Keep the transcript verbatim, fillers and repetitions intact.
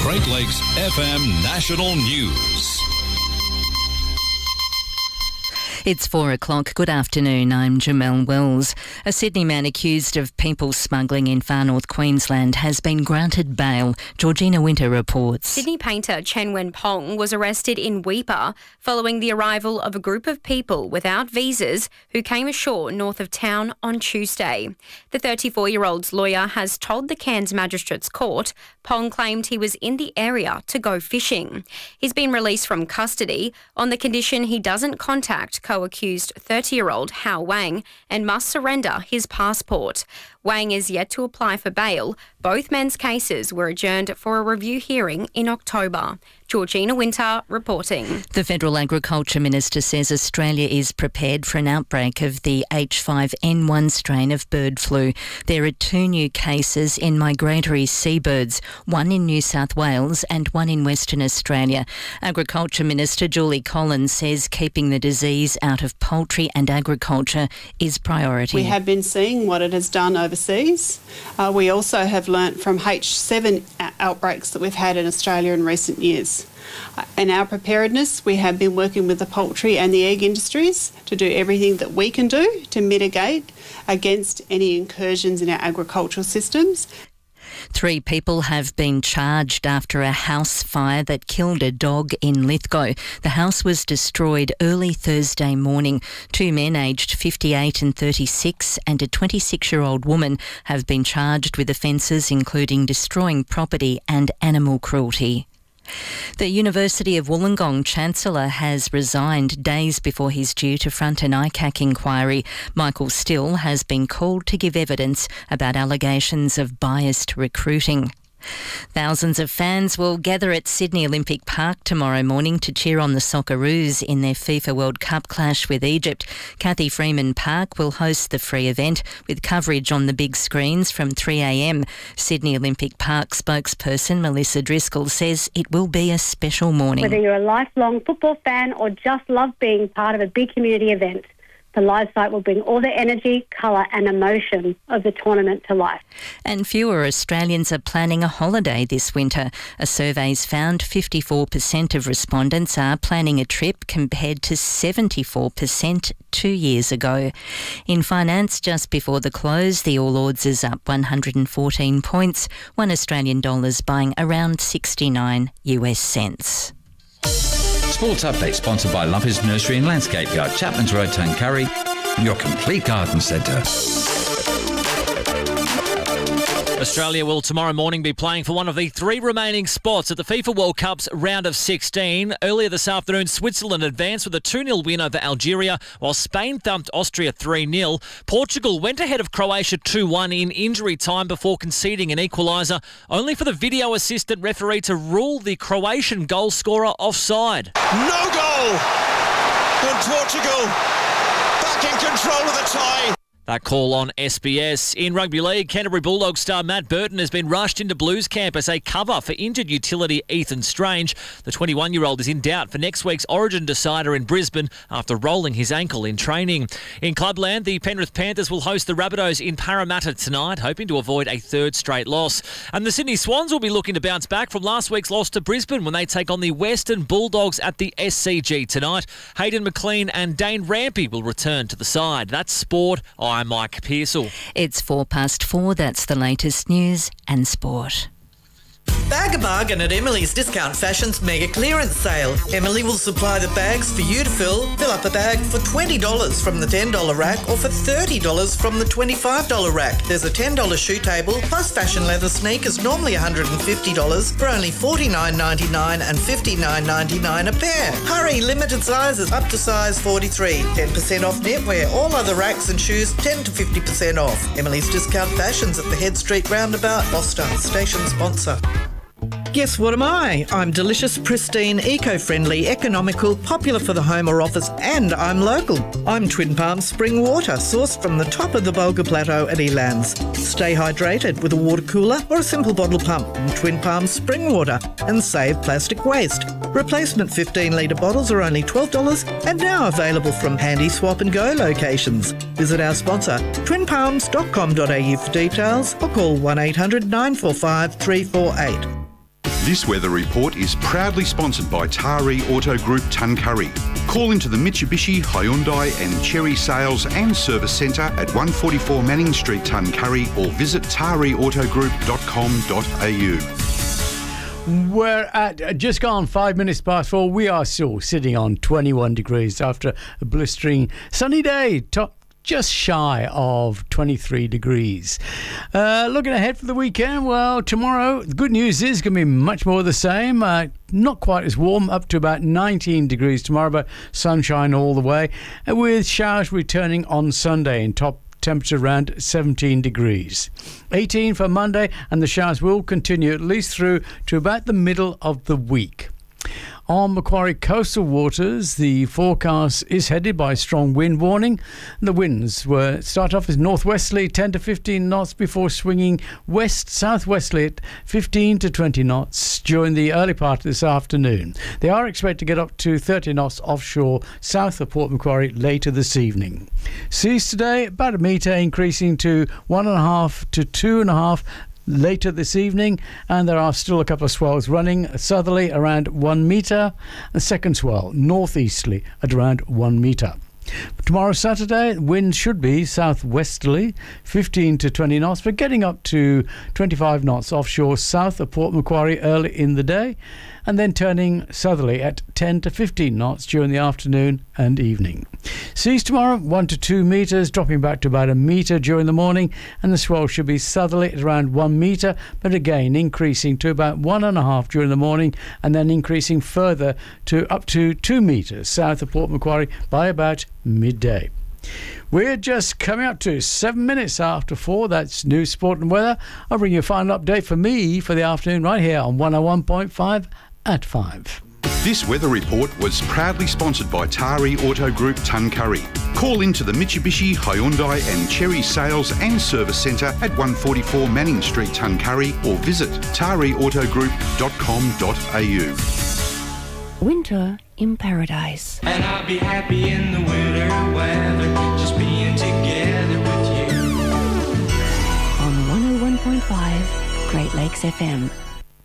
Great Lakes F M National News. It's four o'clock. Good afternoon. I'm Jamelle Wells. A Sydney man accused of people smuggling in far north Queensland has been granted bail. Georgina Winter reports. Sydney painter Chen Wen-pong was arrested in Weipa following the arrival of a group of people without visas who came ashore north of town on Tuesday. The thirty-four-year-old's lawyer has told the Cairns Magistrates Court Pong claimed he was in the area to go fishing. He's been released from custody on the condition he doesn't contact co-accused thirty-year-old Hao Wang and must surrender his passport. Wang is yet to apply for bail. Both men's cases were adjourned for a review hearing in October. Georgina Winter reporting. The Federal Agriculture Minister says Australia is prepared for an outbreak of the H five N one strain of bird flu. There are two new cases in migratory seabirds, one in New South Wales and one in Western Australia. Agriculture Minister Julie Collins says keeping the disease out of poultry and agriculture is priority. We have been seeing what it has done overseas. Uh, we also have learnt from H seven outbreaks that we've had in Australia in recent years. Uh, in our preparedness, we have been working with the poultry and the egg industries to do everything that we can do to mitigate against any incursions in our agricultural systems. Three people have been charged after a house fire that killed a dog in Lithgow. The house was destroyed early Thursday morning. Two men aged fifty-eight and thirty-six and a twenty-six-year-old woman have been charged with offences including destroying property and animal cruelty. The University of Wollongong Chancellor has resigned days before he's due to front an I C A C inquiry. Michael Still has been called to give evidence about allegations of biased recruiting. Thousands of fans will gather at Sydney Olympic Park tomorrow morning to cheer on the Socceroos in their FIFA World Cup clash with Egypt. Cathy Freeman Park will host the free event with coverage on the big screens from three a m. Sydney Olympic Park spokesperson Melissa Driscoll says it will be a special morning. Whether you're a lifelong football fan or just love being part of a big community event, the live site will bring all the energy, colour and emotion of the tournament to life. And fewer Australians are planning a holiday this winter. A survey's found fifty-four percent of respondents are planning a trip compared to seventy-four percent two years ago. In finance, just before the close, the All Ords is up one hundred fourteen points, one Australian dollar's buying around sixty-nine US cents. Sports Update sponsored by Lumpy's Nursery and Landscape Yard, Chapman's Road, Tuncurry, your complete garden centre. Australia will tomorrow morning be playing for one of the three remaining spots at the FIFA World Cup's round of sixteen. Earlier this afternoon, Switzerland advanced with a two nil win over Algeria, while Spain thumped Austria three nil. Portugal went ahead of Croatia two one in injury time before conceding an equaliser, only for the video assistant referee to rule the Croatian goal scorer offside. No goal! And Portugal back in control of the tie. That call on S B S. In rugby league, Canterbury Bulldogs star Matt Burton has been rushed into Blues camp as a cover for injured utility Ethan Strange. The twenty-one-year-old is in doubt for next week's Origin decider in Brisbane after rolling his ankle in training. In Clubland, the Penrith Panthers will host the Rabbitohs in Parramatta tonight, hoping to avoid a third straight loss. And the Sydney Swans will be looking to bounce back from last week's loss to Brisbane when they take on the Western Bulldogs at the S C G tonight. Hayden McLean and Dane Rampy will return to the side. That's sport. I'm Mike Pearsall. It's four past four. That's the latest news and sport. Bag a bargain at Emily's Discount Fashion's mega clearance sale. Emily will supply the bags for you to fill. Fill up a bag for twenty dollars from the ten dollars rack or for thirty dollars from the twenty-five dollars rack. There's a ten dollars shoe table plus fashion leather sneakers, normally one hundred fifty dollars, for only forty-nine ninety-nine and fifty-nine ninety-nine a pair. Hurry, limited sizes up to size forty-three. ten percent off knitwear. All other racks and shoes ten to fifty percent off. Emily's Discount Fashions at the Head Street Roundabout, Gloucester. Station sponsor. Guess what am I? I'm delicious, pristine, eco-friendly, economical, popular for the home or office, and I'm local. I'm Twin Palms Spring Water, sourced from the top of the Bulga Plateau at Elands. Stay hydrated with a water cooler or a simple bottle pump from Twin Palms Spring Water and save plastic waste. Replacement fifteen litre bottles are only twelve dollars and now available from Handy Swap and Go locations. Visit our sponsor, twin palms dot com dot a u for details or call one eight hundred nine four five three four eight. This weather report is proudly sponsored by Taree Auto Group Tuncurry. Call into the Mitsubishi, Hyundai and Chery Sales and Service Centre at one forty-four Manning Street, Tuncurry, or visit taree auto group dot com dot a u. We're at just gone five minutes past four. We are still sitting on twenty-one degrees after a blistering sunny day. Top just shy of twenty-three degrees. Uh, looking ahead for the weekend, well, tomorrow, the good news is going to be much more the same. Uh, not quite as warm, up to about nineteen degrees tomorrow, but sunshine all the way, uh, with showers returning on Sunday and top temperature around seventeen degrees. eighteen for Monday, and the showers will continue at least through to about the middle of the week. On Macquarie coastal waters, the forecast is headed by a strong wind warning. The winds were start off as northwesterly ten to fifteen knots before swinging west-southwesterly at fifteen to twenty knots during the early part of this afternoon. They are expected to get up to thirty knots offshore south of Port Macquarie later this evening. Seas today about a metre, increasing to one and a half to two and a half later this evening, and there are still a couple of swells running southerly around one metre, the second swell northeasterly at around one metre. Tomorrow Saturday, wind should be southwesterly, fifteen to twenty knots, but getting up to twenty-five knots offshore south of Port Macquarie early in the day, and then turning southerly at ten to fifteen knots during the afternoon and evening. Seas tomorrow, one to two metres, dropping back to about a metre during the morning, and the swell should be southerly at around one metre, but again increasing to about one and a half during the morning, and then increasing further to up to two metres south of Port Macquarie by about midday. We're just coming up to seven minutes after four. That's news, sport and weather. I'll bring you a final update for me for the afternoon right here on one oh one point five at five. This weather report was proudly sponsored by Taree Auto Group Tuncurry. Call into the Mitsubishi, Hyundai and Chery Sales and Service Centre at one forty-four Manning Street, Tuncurry, or visit taree auto group dot com dot a u. Winter in Paradise. And I'll be happy in the winter weather, just being together with you. On one oh one point five Great Lakes F M.